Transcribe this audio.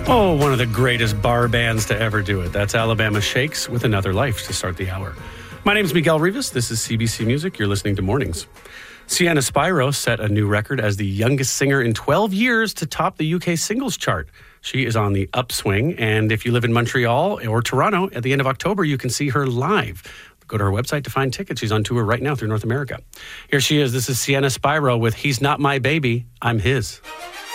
Oh, one of the greatest bar bands to ever do it. That's Alabama Shakes with Another Life to start the hour. My name is Miguel Rivas. This is CBC Music. You're listening to Mornings. Sienna Spyro set a new record as the youngest singer in 12 years to top the UK singles chart. She is on the upswing, and if you live in Montreal or Toronto, at the end of October, you can see her live. Go to her website to find tickets. She's on tour right now through North America. Here she is. This is Sienna Spyro with He's Not My Baby, I'm His.